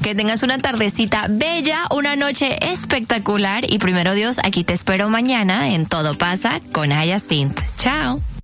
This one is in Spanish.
Que tengas una tardecita bella, una noche espectacular y primero Dios, aquí te espero mañana en Todo Pasa con Hyacinth. Chao.